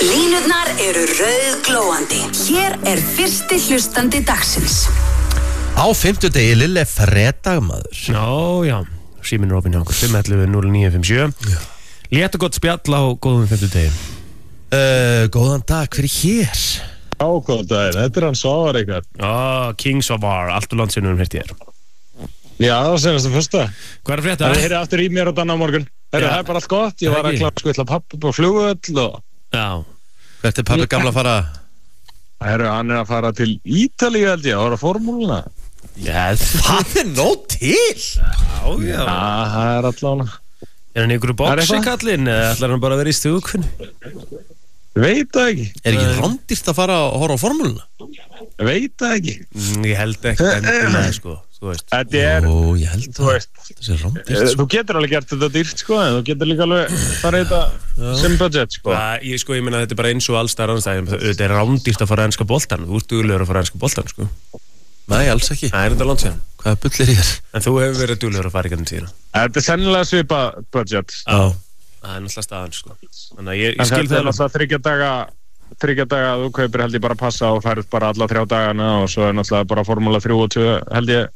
Línurnar eru rauðglóandi. Hér fyrsti hlustandi dagsins. Á 50 degi Lille fredag maður. Já, síminn opinn hjá okkur 511-0957. Létt og gott spjall á góðum 50 degi. Góðan dag, hver hér? Já, góðan daginn, þetta hann Svavar eitthvað. King Svavar, allt úr landsinnum hérst ég Já, það senast það fyrsta. Hvað frétta? Það er aftur í mér og danna á morgun. Það er bara allt gott, ég var að klára skvilla pappi på flugvöll og... Já. Hvert pappi gamla að fara? Hann að fara til Ítalíu held ég, að fara formúluna. Já, það nóg til! Já. Það allavega. Hann ykkur boxi kallinn, eða ætlar hann bara að vera í stúkunni? Veit það ekki. Ekki rándýrt að fara að horfa á formúluna? Veit það ekki. Ég held ekki endilega, sko. Þetta er... ég held það. Þetta sé rándýrt, sko. Þú getur alveg gert þetta dýrt, sko, en þú getur líka alveg fara í þetta sem budget, sko. Ég meina þetta er bara eins og alls þar annars það. Þetta er rándýrt að fara að enska boltan. Þú ert duglegur að fara að enska boltan, sko. Nei, alls ekki. Það er þetta langt síðan. Hvaða bull er ég? En þú hefur verið duglegur að fara í gennum tíðina. Þetta er sennilega svipa budget. Já. Það er náttúrulega staðan, sko. Þannig að ég skil það. Það er náttúrulega 3 daga, þú kaupir held ég bara passa og færð bara alla 3 dagana og svo er náttúrulega bara formúla 3 og 2 held ég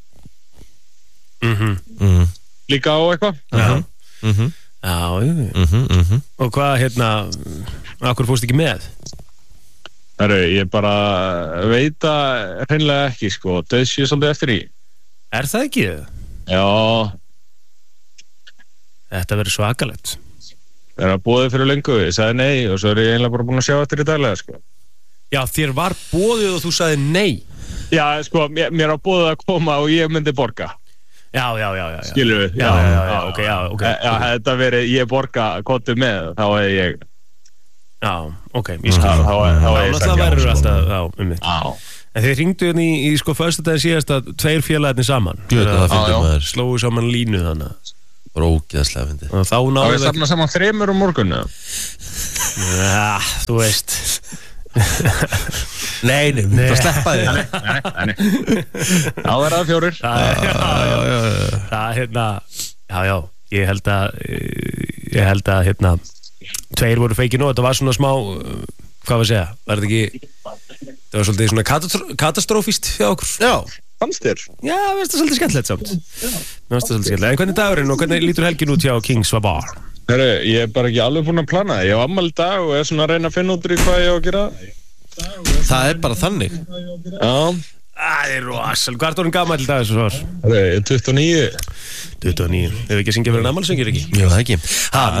líka á eitthvað. Já. Og hvað, akkur fórst ekki með? Ég bara veit að hreinlega ekki, sko. Döðs ég svolítið eftir í. Er það ekki? Já. Þetta verður svakalegt. Það er að boðið fyrir löngu, ég sagði nei og svo er ég eiginlega bara búin að sjá eftir í daglega, sko. Já, þér var boðið og þú sagði nei? Já, sko, mér var boðið að koma og ég myndi borga. Já. Skilur við? Já, ok. Já, þetta verið, ég borga kottu með, þá er ég... Já, ok, ég skil. Þá náttúrulega verður alltaf, mitt. Já. En þeir hringdu hérna í sko föstudaginn síðast að 2 félagarnir saman. Það finnir maður. Slóðu saman línu þannig. Bara ógeðslega fyndið. Og þá náðu ég safna saman 3 morgun, Já, þú veist. Nei, það sleppaði. Nei. Þá er það 4. Það, ég held að 2 voru feikir nú, þetta var svona smá, hvað var að segja, var þetta ekki, það var svolítið svona katastrófist hjá okkur. Já, fannst þér? Já, mér finnst það svolítið skemmtilegt samt. En hvernig dagurinn og hvernig lítur helgin út hjá King Svavar? Ég er bara ekki alveg búinn að plana, ég hef afmæli í dag og er svona að reyna að finna út í hvað ég á að gera. Það er bara þannig. Já. Það er rosal, hvað er það gamall í dag þessu svar? Ég er 29. 29, hefur ekki að syngja fyrir en afmælsöngir ekki? Jú, það ekki.